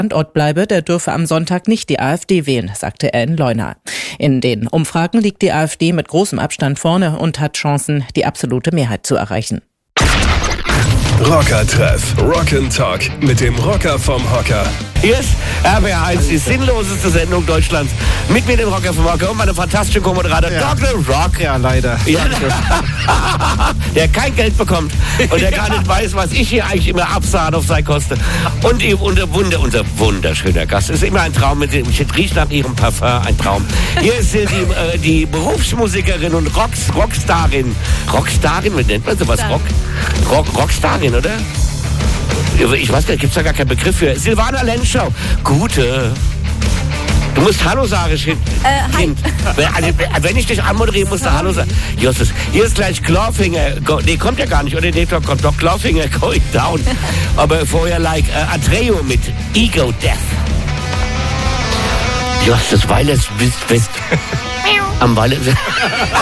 Standort bleibe, der dürfe am Sonntag nicht die AfD wählen, sagte er in Leuna. In den Umfragen liegt die AfD mit großem Abstand vorne und hat Chancen, die absolute Mehrheit zu erreichen. Rocker-Treff, Rock'n'Talk mit dem Rocker vom Hocker. Hier ist RBR1, die sinnloseste Sendung Deutschlands. Mit mir, dem Rocker vom Hocker und meinem fantastischen Co-Moderator Dr. Rock. Ja, leider. Ja, der kein Geld bekommt und der gar nicht weiß, was ich hier eigentlich immer absahne auf seine Kosten. Und unser wunderschöner Gast. Ist immer ein Traum, mit dem ich rieche nach ihrem Parfum, ein Traum. Hier ist die Berufsmusikerin und Rockstarin. Rockstarin, wie nennt man sowas? Rockstarin, oder? Ich weiß gar nicht, gibt es da gar keinen Begriff für. Silvana Lenschau. Gute. Du musst Hallo sagen, Kind. Also, wenn ich dich anmoderiere, musst du Hallo sagen. Justus, hier ist gleich Clawfinger. Nee, kommt ja gar nicht. Oder nee, kommt doch Clawfinger Going Down. Aber vorher Atreo mit Ego Death. Justus, weil es bist. Am Weile.